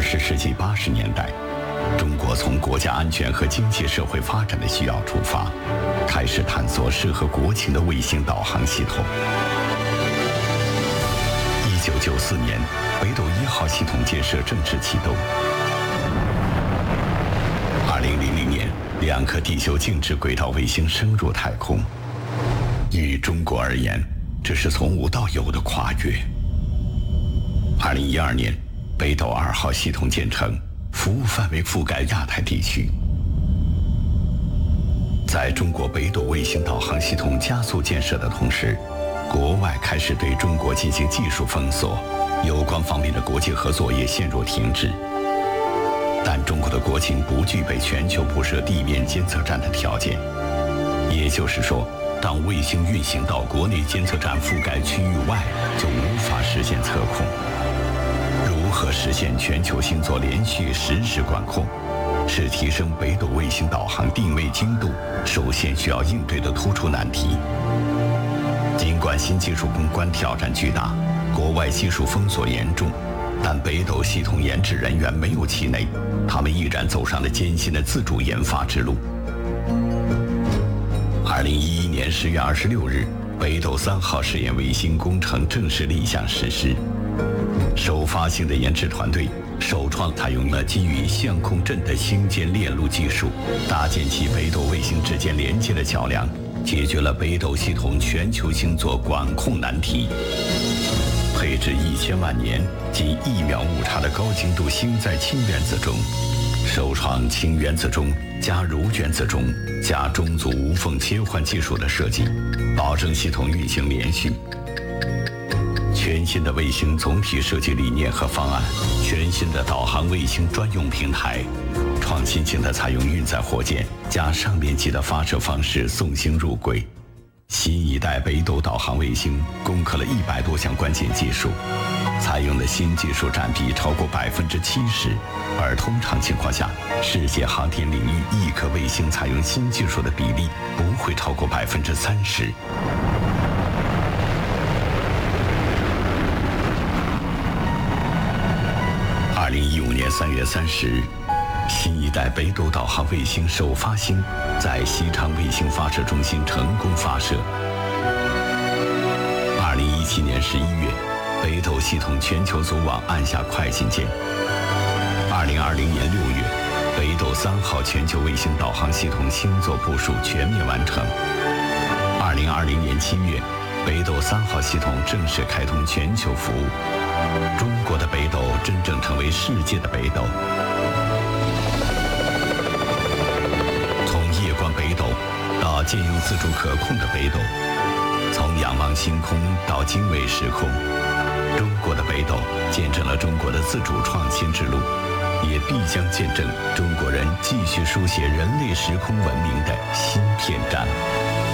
20世纪80年代，中国从国家安全和经济社会发展的需要出发，开始探索适合国情的卫星导航系统。1994年，北斗1号系统建设正式启动。2000年，2颗地球静止轨道卫星升入太空。于中国而言，这是从无到有的跨越。2012年，北斗2号系统建成，服务范围覆盖亚太地区。在中国北斗卫星导航系统加速建设的同时，国外开始对中国进行技术封锁，有关方面的国际合作也陷入停滞。但中国的国情不具备全球布设地面监测站的条件，也就是说，当卫星运行到国内监测站覆盖区域外，就无法实现测控。如何实现全球星座连续实时管控，是提升北斗卫星导航定位精度首先需要应对的突出难题。尽管新技术攻关挑战巨大，国外技术封锁严重，但北斗系统研制人员没有气馁，他们毅然走上了艰辛的自主研发之路。2011年10月26日，北斗3号试验卫星工程正式立项实施。首发性的研制团队首创采用了基于相控阵的星间链路技术，搭建起北斗卫星之间连接的桥梁，解决了北斗系统全球星座管控难题。配置1000万年及1秒误差的高精度星载氢原子钟，首创氢原子钟加铷原子钟加中组无缝切换技术的设计，保证系统运行连续。全新的卫星总体设计理念和方案，全新的导航卫星专用平台，创新性的采用运载火箭加上面级的发射方式送星入轨。新一代北斗导航卫星攻克了100多项关键技术，采用的新技术占比超过70%，而通常情况下，世界航天领域一颗卫星采用新技术的比例不会超过30%。2015年3月30日，新一代北斗导航卫星首发星在西昌卫星发射中心成功发射。2017年11月，北斗系统全球组网按下快进键。2020年6月，北斗3号全球卫星导航系统星座部署全面完成。2020年7月，北斗3号系统正式开通全球服务。中国的北斗真正成为世界的北斗。从夜观北斗到兼有自主可控的北斗，从仰望星空到经纬时空，中国的北斗见证了中国的自主创新之路，也必将见证中国人继续书写人类时空文明的新篇章。